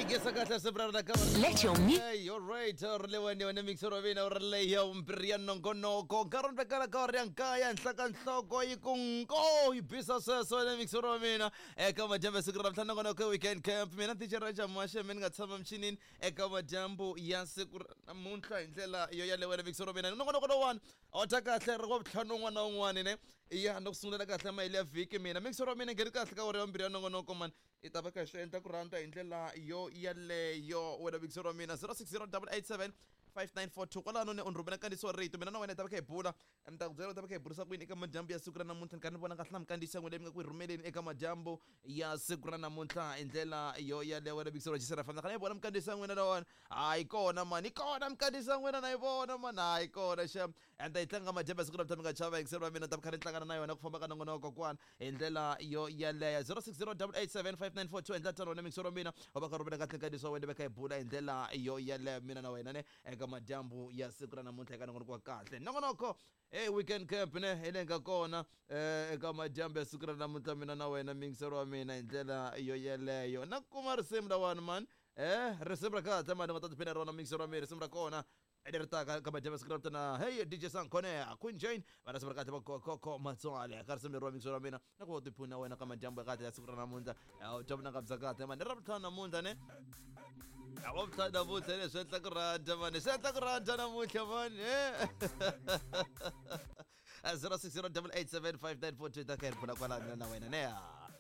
Let your music. Hey, you're right. Orlewani mix Rovina Orleya Umpriano Gonoko Karon Pekala Korean Kaya and Sakan Soko Ikungo Ibisa Sasso mix Rovina Ekama Jambe Sukrantano weekend camp Minati Raja Masha Menga Samam Chinin Ekama Jambo Yasuk Munta Intela Yoyale mix Rovina no one Otaka Sergo Kano 101 in it. Yeah, no sooner than I left Vicky Mina mix Rovina get Kaska Briano no command. Itabaka Shenta Kuranta Intela Yo Yale Yo whether big soro mina 060 5942 wala no ne on rubena kandi so rate mina no wena tabake bula amta zero tabake bursa kwini kama jambo ya sukra na munta kana bona kaslam kandi sango le ngakwi rumeleni ekama jambo ya sukra na munta indlela yo yale whether big soro jisera fana kana bona mkandi sango na dawan ai kona man ikona mkandi sango na ibona man ai kona sham anda itanga majamba sukra tamanga chava exero mina tabakari tlanga nayo na kufamba kana ngono kokwana indlela yo yale 060 and that on mix mina obaka rubena kandi so wenda baka bula indlela yo yale mina na wena ne majambo ya sikura na munta kana kwa kahle nongonoko weekend camp ne elenga kona kama jambo ya sikura na munta mina na wena mingsero mina indlela iyo yeleyo nakumar simda one man resembra ka tama ngata pena rona mingsero mina resembra kona ederta kama jambo sikura na hey DJ San kone Queen Jane bana resembra ka ko matswale karsembe ro mingsero mina nakho tipuna wena kama jambo ya sikura na munta jabna kabza ka tama nerabta na munta ne awabta da buta ne senta kuranta man senta kuranta na mucha man 060 887 5942 takayar pula kwala na wena ne